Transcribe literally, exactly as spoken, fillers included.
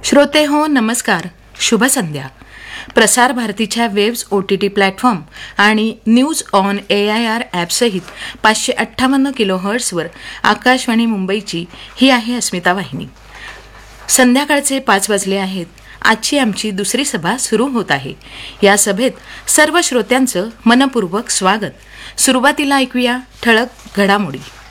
श्रोते हो नमस्कार, शुभ संध्या. प्रसार भारतीच्या waves O T T platform आणि news on A I R ॲपसहित पाचशे अठ्ठावन्न किलो हर्ट्सवर आकाशवाणी मुंबईची ही आहे अस्मिता वाहिनी. संध्याकाळचे पाच वाजले आहेत. आजची आमची दुसरी सभा सुरू होत आहे. या सभेत सर्व श्रोत्यांचं मनपूर्वक स्वागत. सुरुवातीला ऐकूया ठळक घडामोडी.